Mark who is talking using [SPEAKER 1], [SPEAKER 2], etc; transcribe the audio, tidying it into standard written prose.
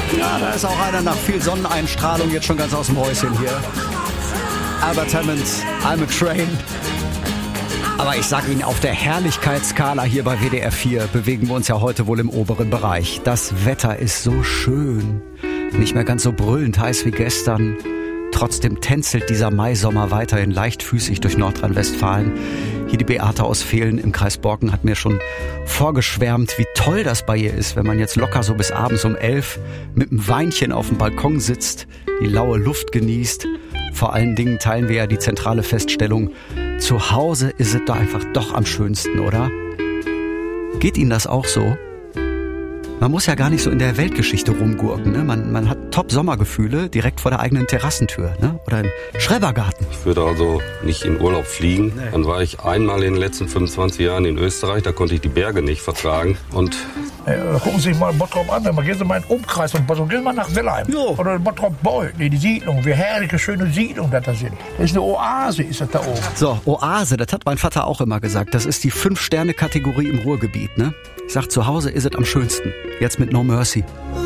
[SPEAKER 1] Ja, da ist auch einer nach viel Sonneneinstrahlung jetzt schon ganz aus dem Häuschen hier. Albert Hammond, I'm a Train. Aber ich sage Ihnen, auf der Herrlichkeitsskala hier bei WDR 4 bewegen wir uns ja heute wohl im oberen Bereich. Das Wetter ist so schön. Nicht mehr ganz so brüllend heiß wie gestern. Trotzdem tänzelt dieser Maisommer weiterhin leichtfüßig durch Nordrhein-Westfalen. Hier die Beate aus Vehlen im Kreis Borken hat mir schon vorgeschwärmt, wie toll das bei ihr ist, wenn man jetzt locker so bis abends um 11 mit einem Weinchen auf dem Balkon sitzt, die laue Luft genießt. Vor allen Dingen teilen wir ja die zentrale Feststellung, zu Hause ist es da einfach doch am schönsten, oder? Geht Ihnen das auch so? Man muss ja gar nicht so in der Weltgeschichte rumgurken, ne? Man hat Top-Sommergefühle direkt vor der eigenen Terrassentür, ne? Oder im Schrebergarten.
[SPEAKER 2] Ich würde also nicht in Urlaub fliegen.
[SPEAKER 1] Nee.
[SPEAKER 2] Dann war ich einmal in den letzten 25 Jahren in Österreich, da konnte ich die Berge nicht vertragen. Und
[SPEAKER 3] gucken Sie sich mal Bottrop an, gehen Sie mal in den Umkreis von Bottrop, gehen Sie mal nach Wellheim.
[SPEAKER 1] Jo.
[SPEAKER 3] Oder Bottrop-Beul, die Siedlung, wie herrliche, schöne Siedlungen das da sind. Das ist eine Oase, ist das da oben.
[SPEAKER 1] So, Oase, das hat mein Vater auch immer gesagt. Das ist die 5-Sterne-Kategorie im Ruhrgebiet, ne? Ich sag, zu Hause ist es am schönsten. Jetzt mit No Mercy.